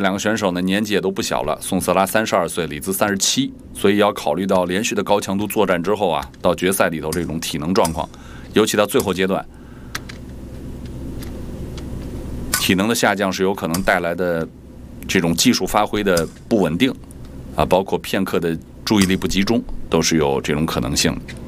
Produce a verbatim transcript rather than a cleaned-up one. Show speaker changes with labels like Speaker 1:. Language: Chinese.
Speaker 1: 两个选手呢年纪也都不小了，宋瑟拉三十二岁，李兹三十七，所以要考虑到连续的高强度作战之后啊，到决赛里头这种体能状况，尤其到最后阶段，体能的下降是有可能带来的这种技术发挥的不稳定啊，包括片刻的注意力不集中，都是有这种可能性的。